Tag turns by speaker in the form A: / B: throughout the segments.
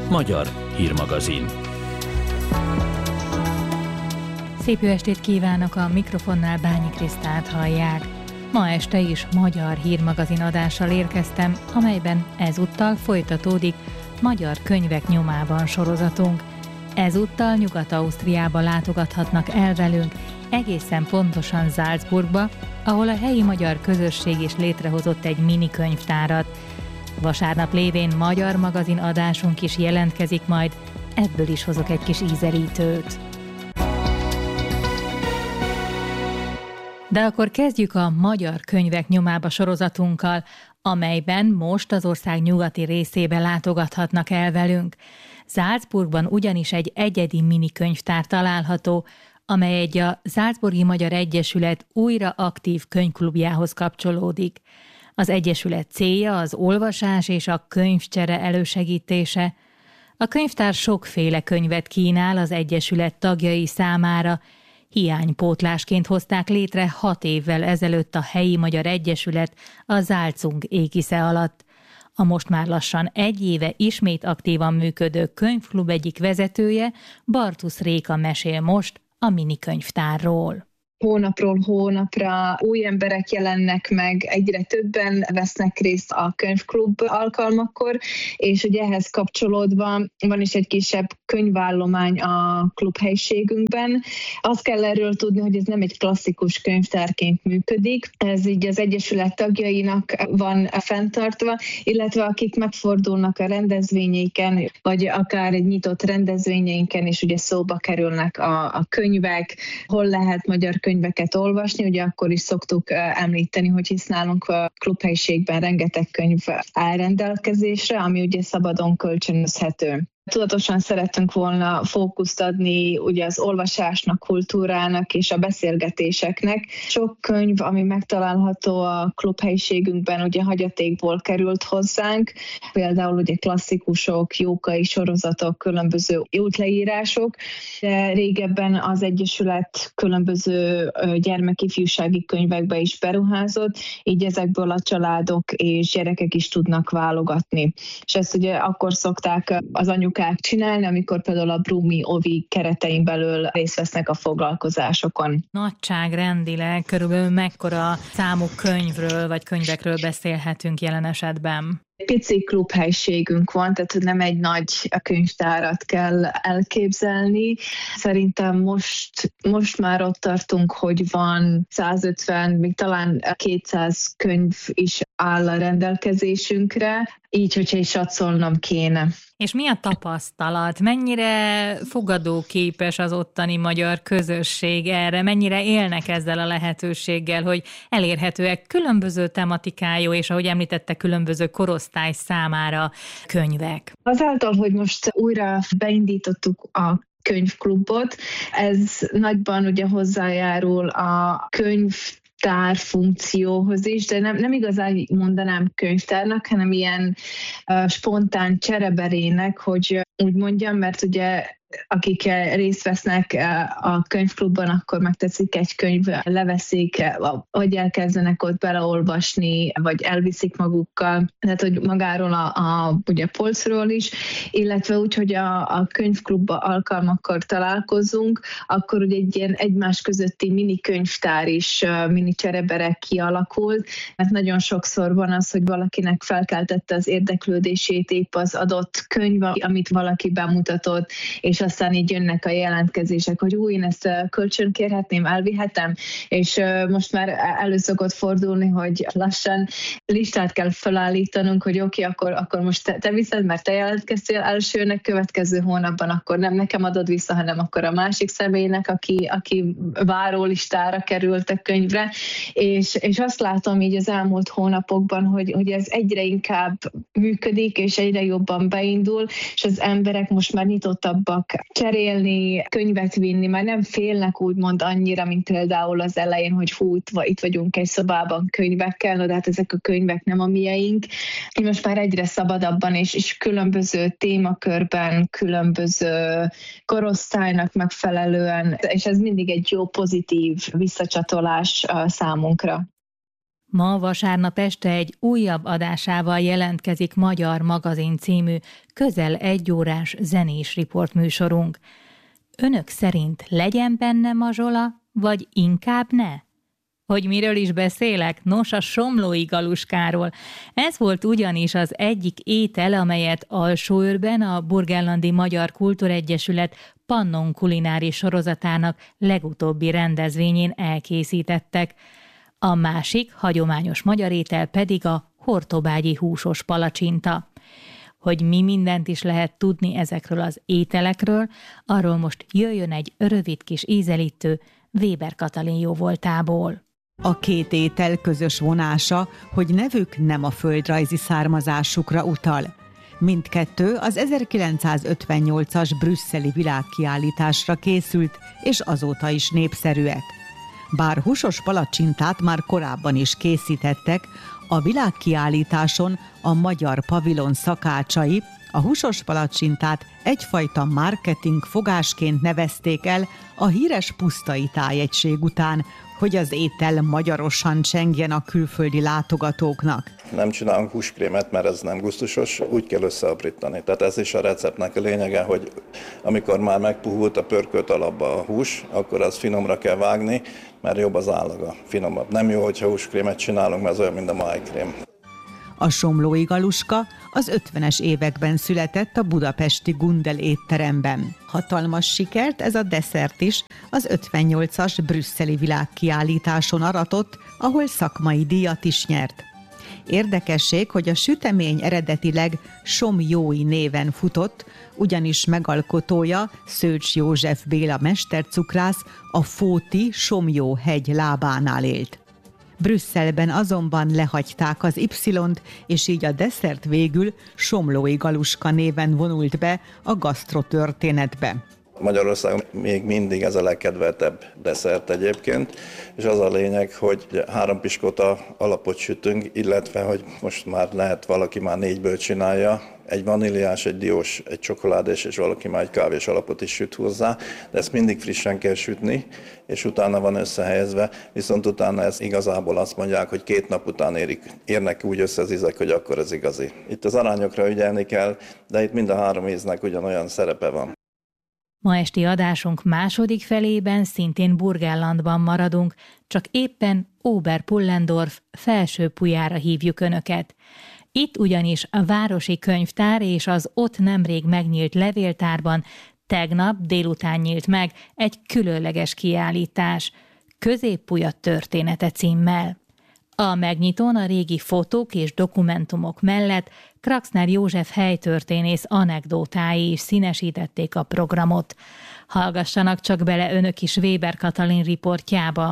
A: Magyar hírmagazin.
B: Szép jó estét kívánok, a mikrofonnál Bányi Krisztát hallják. Ma este is Magyar hírmagazin adással érkeztem, amelyben ezúttal folytatódik Magyar könyvek nyomában sorozatunk. Ezúttal Nyugat-Ausztriába látogathatnak el velünk, egészen pontosan Salzburgba, ahol a helyi magyar közösség is létrehozott egy mini könyvtárat. Vasárnap lévén Magyar magazin adásunk is jelentkezik majd, ebből is hozok egy kis ízelítőt. De akkor kezdjük a Magyar könyvek nyomába sorozatunkkal, amelyben most az ország nyugati részébe látogathatnak el velünk. Salzburgban ugyanis egy egyedi mini könyvtár található, amely egy a Salzburgi Magyar Egyesület újra aktív könyvklubjához kapcsolódik. Az egyesület célja az olvasás és a könyvcsere elősegítése. A könyvtár sokféle könyvet kínál az egyesület tagjai számára. Hiánypótlásként hozták létre 6 évvel ezelőtt a helyi magyar egyesület a Salzung égisze alatt. A most már lassan 1 éve ismét aktívan működő könyvklub egyik vezetője, Bartusz Réka mesél most a mini könyvtárról.
C: Hónapról hónapra új emberek jelennek meg, egyre többen vesznek részt a könyvklub alkalmakkor, és ugye ehhez kapcsolódva van is egy kisebb könyvállomány a klubhelyiségünkben. Azt kell erről tudni, hogy ez nem egy klasszikus könyvtárként működik, ez így az egyesület tagjainak van fenntartva, illetve akik megfordulnak a rendezvényeiken, vagy akár egy nyitott rendezvényeinken is ugye szóba kerülnek a könyvek, hol lehet magyar könyveket olvasni, ugye akkor is szoktuk említeni, hogy hisz nálunk a klubhelyiségben rengeteg könyv áll rendelkezésre, ami ugye szabadon kölcsönözhető. Tudatosan szerettünk volna fókuszt adni ugye az olvasásnak, kultúrának és a beszélgetéseknek. Sok könyv, ami megtalálható a klubhelyiségünkben, ugye hagyatékból került hozzánk, például ugye klasszikusok, jókai sorozatok, különböző útleírások, de régebben az egyesület különböző gyermekifjúsági könyvekbe is beruházott, így ezekből a családok és gyerekek is tudnak válogatni. És ezt ugye akkor szokták az anyukák csinálni, amikor például a Brumi Ovi keretein belül részt vesznek a foglalkozásokon.
B: Nagyságrendileg körülbelül mekkora számú könyvről vagy könyvekről beszélhetünk jelen esetben?
C: Pici klubhelyiségünk van, tehát nem egy nagy könyvtárat kell elképzelni. Szerintem most már ott tartunk, hogy van 150, még talán 200 könyv is áll a rendelkezésünkre, így, hogyha is satszolnom kéne.
B: És mi a tapasztalat? Mennyire fogadóképes az ottani magyar közösség erre? Mennyire élnek ezzel a lehetőséggel, hogy elérhetőek különböző tematikájú, és ahogy említette, különböző korosztály számára könyvek?
C: Azáltal, hogy most újra beindítottuk a könyvklubot, ez nagyban ugye hozzájárul a könyvtár funkcióhoz is, de nem igazán mondanám könyvtárnak, hanem ilyen spontán csereberének, hogy úgy mondjam, mert ugye akik részt vesznek a könyvklubban, akkor megtetszik egy könyv, leveszik, vagy elkezdenek ott beleolvasni, vagy elviszik magukkal, tehát hogy magáról ugye polcról is, illetve úgy, hogy a könyvklubba alkalmakkor találkozunk, akkor ugye egy ilyen egymás közötti mini könyvtár is, mini csereberek kialakult, mert nagyon sokszor van az, hogy valakinek felkeltette az érdeklődését épp az adott könyv, amit valaki bemutatott, és aztán így jönnek a jelentkezések, hogy én ezt kölcsön kérhetném, elvihetem, és most már elő szokott fordulni, hogy lassan listát kell felállítanunk, hogy oké, akkor most te viszed, mert te jelentkeztél elsőnek, következő hónapban akkor nem nekem adod vissza, hanem akkor a másik személynek, aki várólistára került a könyvre, és azt látom így az elmúlt hónapokban, hogy ez egyre inkább működik, és egyre jobban beindul, és az emberek most már nyitottabbak cserélni, könyvet vinni, már nem félnek úgymond annyira, mint például az elején, hogy itt vagyunk egy szobában könyvekkel, de hát ezek a könyvek nem a mieink. Most már egyre szabadabban és különböző témakörben, különböző korosztálynak megfelelően, és ez mindig egy jó pozitív visszacsatolás számunkra.
B: Ma vasárnap este egy újabb adásával jelentkezik Magyar Magazin című közel 1 órás zenés riportműsorunk. Önök szerint legyen benne mazsola, vagy inkább ne? Hogy miről is beszélek? Nos, a somlói galuskáról. Ez volt ugyanis az egyik étel, amelyet Alsóőrben a Burgenlandi Magyar Kultúregyesület Pannon kulináris sorozatának legutóbbi rendezvényén elkészítettek. A másik, hagyományos magyar étel pedig a hortobágyi húsos palacsinta. Hogy mi mindent is lehet tudni ezekről az ételekről, arról most jöjjön egy rövid kis ízelítő Weber Katalin jóvoltából.
A: A két étel közös vonása, hogy nevük nem a földrajzi származásukra utal. Mindkettő az 1958-as brüsszeli világkiállításra készült, és azóta is népszerűek. Bár húsos palacsintát már korábban is készítettek, a világkiállításon a magyar pavilon szakácsai a húsos palacsintát egyfajta marketing fogásként nevezték el a híres pusztai tájegység után, hogy az étel magyarosan csengjen a külföldi látogatóknak.
D: Nem csinálunk húskrémet, mert ez nem gusztusos, úgy kell összeaprítani. Tehát ez is a receptnek a lényege, hogy amikor már megpuhult a pörkölt alapba a hús, akkor az finomra kell vágni, mert jobb az állaga, finomabb. Nem jó, hogyha húskrémet csinálunk, mert ez olyan, mint a májkrém.
A: A somlói galuska az 50-es években született a budapesti Gundel étteremben. Hatalmas sikert ez a desszert is az 58-as brüsszeli világkiállításon aratott, ahol szakmai díjat is nyert. Érdekesség, hogy a sütemény eredetileg Somjói néven futott, ugyanis megalkotója Szőcs József Béla mestercukrász a Fóti Somjó-hegy lábánál élt. Brüsszelben azonban lehagyták az Y-t, és így a desszert végül somlói galuska néven vonult be a gasztrotörténetbe.
D: Magyarországon még mindig ez a legkedveltebb desszert egyébként, és az a lényeg, hogy 3 piskóta alapot sütünk, illetve, hogy most már lehet, valaki már 4-ből csinálja, egy vaníliás, egy diós, egy csokoládés, és valaki már egy kávés alapot is süt hozzá, de ezt mindig frissen kell sütni, és utána van összehelyezve, viszont utána ez igazából azt mondják, hogy 2 nap után érnek úgy össze az ízek, hogy akkor ez igazi. Itt az arányokra ügyelni kell, de itt mind a 3 íznek ugyanolyan szerepe van.
B: Ma esti adásunk második felében szintén Burgenlandban maradunk, csak éppen Oberpullendorf Felső-Pujára hívjuk Önöket. Itt ugyanis a városi könyvtár és az ott nemrég megnyílt levéltárban tegnap délután nyílt meg egy különleges kiállítás, Közép-Puja története címmel. A megnyitón a régi fotók és dokumentumok mellett Kraxner József helytörténész anekdótái is színesítették a programot. Hallgassanak csak bele önök is Weber Katalin riportjába.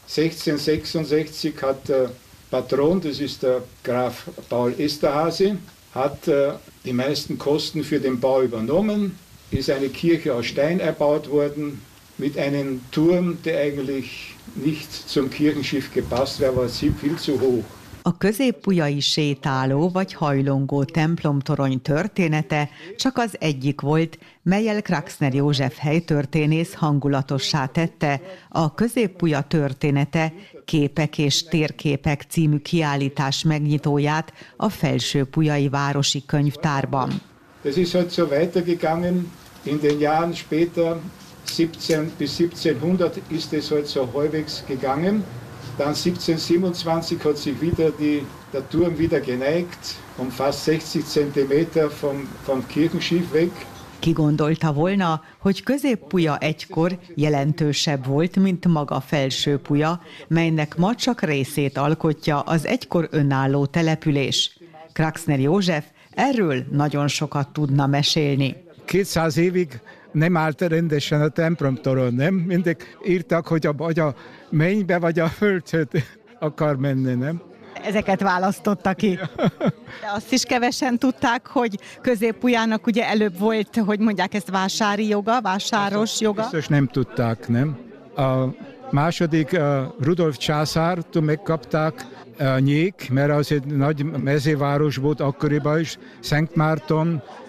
E: 1666 hat der Patron, das ist der Graf Paul Esterházy, hat die meisten Kosten für den Bau übernommen, ist eine Kirche aus Stein erbaut worden, mit einem Turm, der eigentlich nicht zum Kirchenschiff gepasst wäre, war viel zu hoch.
A: A közép-pujai sétáló vagy hajlongó templomtorony története csak az egyik volt, mellyel Kraxner József helytörténész hangulatossá tette a Közép-Puja története képek és térképek című kiállítás megnyitóját a Felső-Pujai Városi Könyvtárban.
E: Das ist halt so weitergegangen, in den Jahren später 17 bis 1700 ist es halt so halbwegs gegangen. Dann 1727 hat sich wieder der Turm wieder geneigt, um fast 60 Zentimeter vom Kirchenschiff weg.
A: Ki gondolta volna, hogy Közép-Puja egykor jelentősebb volt, mint maga Felső-Puja, melynek ma csak részét alkotja az egykor önálló település. Kraxner József erről nagyon sokat tudna mesélni.
F: 200 évig nem állt rendesen a templomtorony, nem? Mindig írtak, hogy vagy a mennybe, vagy a földhöz akar menni, nem?
A: Ezeket választotta ki. De azt is kevesen tudták, hogy Közép-Pujának ugye előbb volt, hogy mondják ezt vásári joga, vásáros joga.
F: Biztos nem tudták, nem? A második Rudolf császártól megkapták Nyék, mert az egy nagy mezőváros volt akkoriban is, Szent Márton,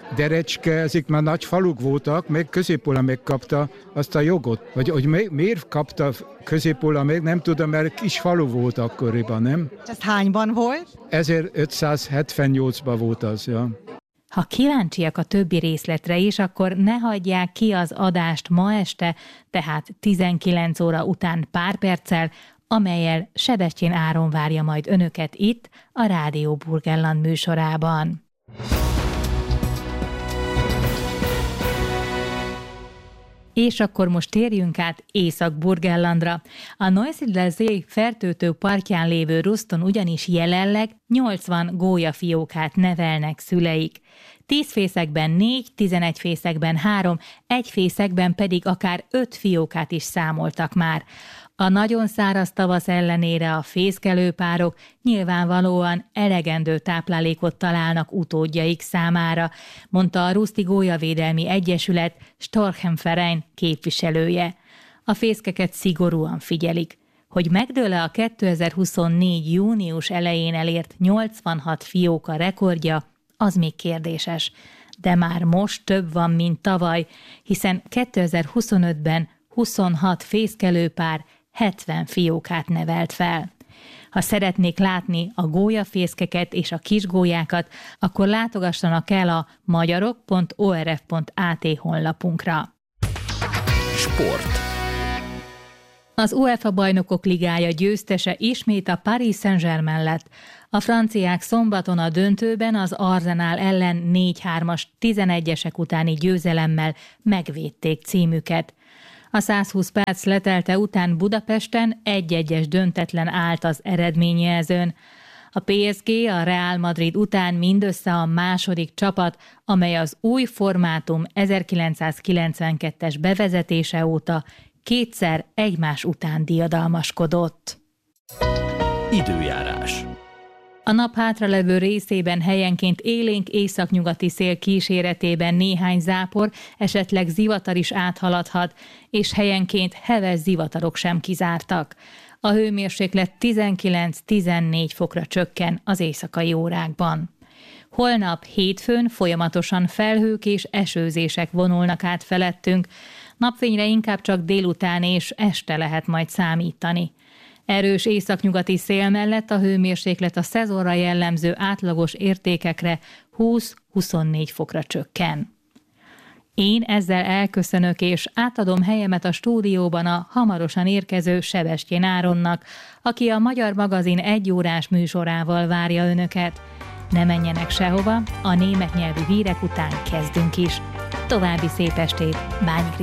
F: Derecske, ezek már nagy faluk voltak, meg Közép-Pola megkapta azt a jogot. Vagy hogy miért kapta Közép-Pola meg, nem tudom, mert kis falu volt akkoriban, nem?
A: És ez hányban volt?
F: 1578-ban volt az, ja.
B: Ha kíváncsiak a többi részletre is, akkor ne hagyják ki az adást ma este, tehát 19 óra után pár perccel, amellyel Sebestyén Áron várja majd önöket itt, a Rádió Burgenland műsorában. És akkor most térjünk át Észak-Burgenlandra. A Neusiedler-See fertőtő partján lévő Ruston ugyanis jelenleg 80 gólyafiókát nevelnek szüleik. 10 fészekben 4, 11 fészekben 3, egy fészekben pedig akár 5 fiókát is számoltak már. A nagyon száraz tavasz ellenére a fészkelőpárok nyilvánvalóan elegendő táplálékot találnak utódjaik számára, mondta a Ruszti Gólyavédelmi Egyesület Storchenverein képviselője. A fészkeket szigorúan figyelik. Hogy megdől-e a 2024. június elején elért 86 fióka rekordja, az még kérdéses. De már most több van, mint tavaly, hiszen 2025-ben 26 fészkelőpár 70 fiókát nevelt fel. Ha szeretnék látni a gólyafészkeket és a kisgólyákat, akkor látogassanak el a magyarok.orf.at honlapunkra.
G: Sport.
B: Az UEFA Bajnokok Ligája győztese ismét a Paris Saint-Germain lett. A franciák szombaton a döntőben az Arsenal ellen 4-3-as 11-esek utáni győzelemmel megvédték címüket. A 120 perc letelte után Budapesten 1-1-es döntetlen állt az eredményjelzőn. A PSG, a Real Madrid után mindössze a második csapat, amely az új formátum 1992-es bevezetése óta kétszer egymás után diadalmaskodott.
G: Időjárás.
B: A nap hátralevő részében helyenként élénk északnyugati szél kíséretében néhány zápor, esetleg zivatar is áthaladhat, és helyenként heves zivatarok sem kizártak. A hőmérséklet 19-14 fokra csökken az éjszakai órákban. Holnap hétfőn folyamatosan felhők és esőzések vonulnak át felettünk, napfényre inkább csak délután és este lehet majd számítani. Erős északnyugati szél mellett a hőmérséklet a szezonra jellemző átlagos értékekre 20-24 fokra csökken. Én ezzel elköszönök, és átadom helyemet a stúdióban a hamarosan érkező Sebestyén Áronnak, aki a Magyar Magazin egyórás műsorával várja önöket. Ne menjenek sehova, a német nyelvű hírek után kezdünk is. További szép estét, Bányi